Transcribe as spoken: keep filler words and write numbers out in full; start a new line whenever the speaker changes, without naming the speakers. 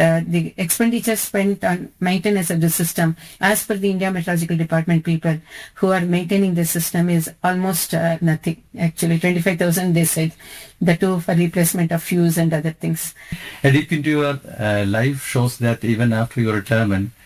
uh, the expenditure spent on maintenance of the system, as per the India Meteorological Department people who are maintaining the system, is almost uh, nothing. Actually, twenty-five thousand they said, the two for replacement of fuse and other things.
A dip into your uh, life shows that even after your retirement,